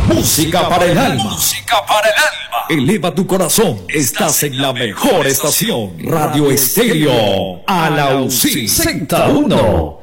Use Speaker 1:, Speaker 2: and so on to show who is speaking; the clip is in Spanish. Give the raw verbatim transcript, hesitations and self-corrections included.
Speaker 1: Música para el alma. Música para el alma. Eleva tu corazón. Estás en la mejor estación. Radio Estéreo. Alausí Z uno.